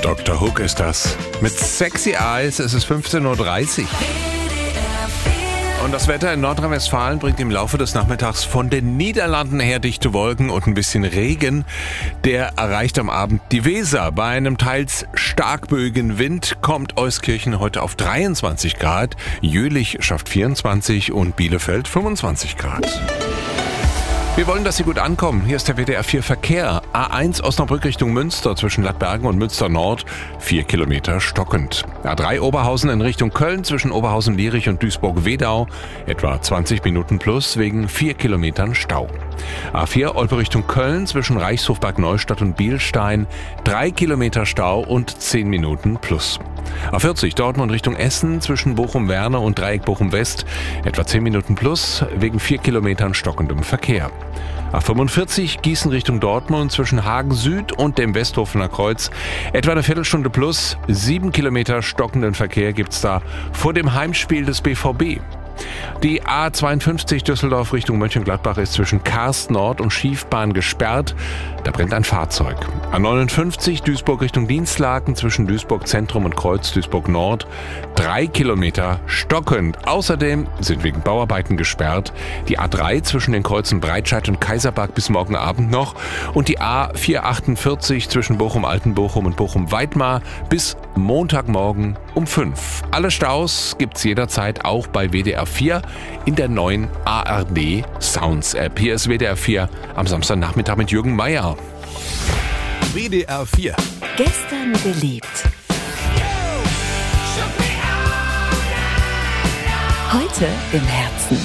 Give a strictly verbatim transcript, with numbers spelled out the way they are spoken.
Doktor Hook ist das. Mit Sexy Eyes, es ist fünfzehn Uhr dreißig. Und das Wetter in Nordrhein-Westfalen bringt im Laufe des Nachmittags von den Niederlanden her dichte Wolken und ein bisschen Regen. Der erreicht am Abend die Weser. Bei einem teils stark böigen Wind kommt Euskirchen heute auf dreiundzwanzig Grad. Jülich schafft vierundzwanzig und Bielefeld fünfundzwanzig Grad. Wir wollen, dass Sie gut ankommen. Hier ist der W D R vier Verkehr. A eins Osnabrück Richtung Münster zwischen Lattbergen und Münster Nord. Vier Kilometer stockend. A drei Oberhausen in Richtung Köln zwischen Oberhausen-Lierich und Duisburg-Wedau. Etwa zwanzig Minuten plus wegen vier Kilometern Stau. A vier Olpe Richtung Köln zwischen Reichshof-Bad Neustadt und Bielstein. Drei Kilometer Stau und zehn Minuten plus. A vierzig Dortmund Richtung Essen zwischen Bochum-Werne und Dreieck Bochum-West. Etwa zehn Minuten plus wegen vier Kilometern stockendem Verkehr. A fünfundvierzig Gießen Richtung Dortmund zwischen Hagen Süd und dem Westhofener Kreuz. Etwa eine Viertelstunde plus, sieben Kilometer stockenden Verkehr gibt's da vor dem Heimspiel des B V B. Die A zweiundfünfzig Düsseldorf Richtung Mönchengladbach ist zwischen Karst Nord und Schiefbahn gesperrt. Da brennt ein Fahrzeug. A neunundfünfzig Duisburg Richtung Dienstlaken zwischen Duisburg Zentrum und Kreuz Duisburg Nord. Drei Kilometer stockend. Außerdem sind wegen Bauarbeiten gesperrt die A drei zwischen den Kreuzen Breitscheid und Kaiserberg bis morgen Abend noch und die A vierhundertachtundvierzig zwischen Bochum-Altenbochum und Bochum-Weidmar bis Montagmorgen um fünf. Alle Staus gibt's jederzeit auch bei W D R vier in der neuen A R D Sounds App. Hier ist W D R vier am Samstagnachmittag mit Jürgen Meier. W D R vier. Gestern gelebt. Heute im Herzen.